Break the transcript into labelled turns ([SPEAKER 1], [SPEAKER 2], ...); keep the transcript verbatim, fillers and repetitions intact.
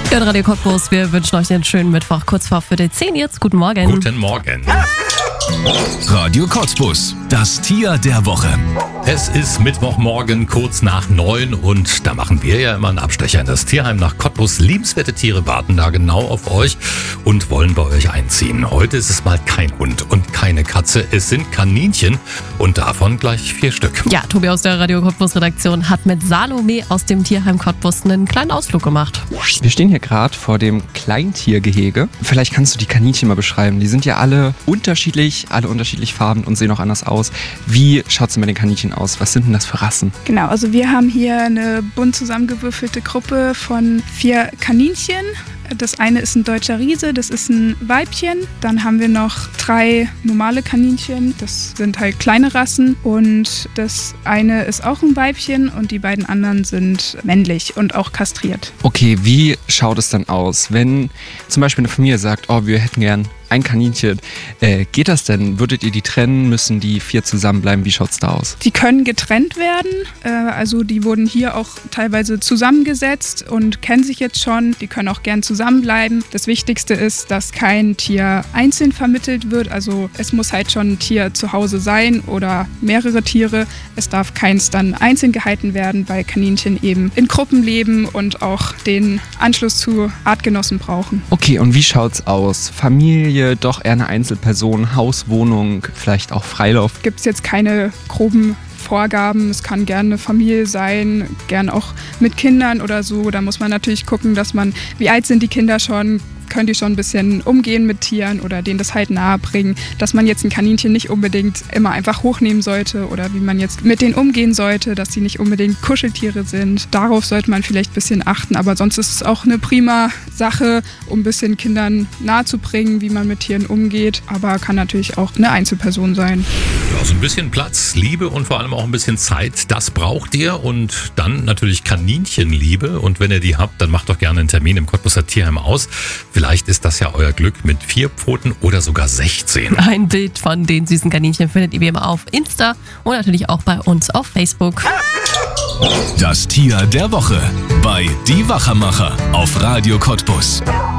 [SPEAKER 1] Ja, Radio Cottbus, wir wünschen euch einen schönen Mittwoch, kurz vor Viertel zehn jetzt. Guten Morgen.
[SPEAKER 2] Guten Morgen.
[SPEAKER 3] Radio Cottbus, das Tier der Woche.
[SPEAKER 2] Es ist Mittwochmorgen, kurz nach neun, und da machen wir ja immer einen Abstecher in das Tierheim nach Cottbus. Liebenswerte Tiere warten da genau auf euch und wollen bei euch einziehen. Heute ist es mal kein Hund und keine Katze, es sind Kaninchen und davon gleich vier Stück.
[SPEAKER 1] Ja, Tobi aus der Radio Cottbus Redaktion hat mit Salome aus dem Tierheim Cottbus einen kleinen Ausflug gemacht.
[SPEAKER 4] Wir stehen hier gerade vor dem Kleintiergehege. Vielleicht kannst du die Kaninchen mal beschreiben. Die sind ja alle unterschiedlich, alle unterschiedlich farben und sehen auch anders aus. Wie schaut es denn bei den Kaninchen aus? Was sind denn das für Rassen?
[SPEAKER 5] Genau, also wir haben hier eine bunt zusammengewürfelte Gruppe von vier Kaninchen. Das eine ist ein deutscher Riese, das ist ein Weibchen. Dann haben wir noch drei normale Kaninchen, das sind halt kleine Rassen. Und das eine ist auch ein Weibchen und die beiden anderen sind männlich und auch kastriert.
[SPEAKER 4] Okay, wie schaut es dann aus, wenn zum Beispiel eine Familie sagt, oh, wir hätten gern ein Kaninchen. Äh, geht das denn? Würdet ihr die trennen? Müssen die vier zusammenbleiben? Wie schaut's da aus?
[SPEAKER 5] Die können getrennt werden. Äh, also die wurden hier auch teilweise zusammengesetzt und kennen sich jetzt schon. Die können auch gern zusammenbleiben. Das Wichtigste ist, dass kein Tier einzeln vermittelt wird. Also es muss halt schon ein Tier zu Hause sein oder mehrere Tiere. Es darf keins dann einzeln gehalten werden, weil Kaninchen eben in Gruppen leben und auch den Anschluss zu Artgenossen brauchen.
[SPEAKER 4] Okay, und wie schaut's aus? Familie, doch eher eine Einzelperson, Haus, Wohnung, vielleicht auch Freilauf?
[SPEAKER 5] Gibt es jetzt keine groben Vorgaben. Es kann gerne eine Familie sein, gern auch mit Kindern oder so. Da muss man natürlich gucken, dass man, wie alt sind die Kinder schon, können die schon ein bisschen umgehen mit Tieren oder denen das halt nahe bringen, dass man jetzt ein Kaninchen nicht unbedingt immer einfach hochnehmen sollte oder wie man jetzt mit denen umgehen sollte, dass sie nicht unbedingt Kuscheltiere sind. Darauf sollte man vielleicht ein bisschen achten, aber sonst ist es auch eine prima Sache, um ein bisschen Kindern nahe zu bringen, wie man mit Tieren umgeht, aber kann natürlich auch eine Einzelperson sein.
[SPEAKER 2] Ja, so ein bisschen Platz, Liebe und vor allem auch ein bisschen Zeit, das braucht ihr, und dann natürlich Kaninchenliebe, und wenn ihr die habt, dann macht doch gerne einen Termin im Cottbuser Tierheim aus. Vielleicht ist das ja euer Glück mit vier Pfoten oder sogar sechzehn.
[SPEAKER 1] Ein Bild von den süßen Kaninchen findet ihr wie immer auf Insta und natürlich auch bei uns auf Facebook.
[SPEAKER 3] Das Tier der Woche bei Die Wachermacher auf Radio Cottbus.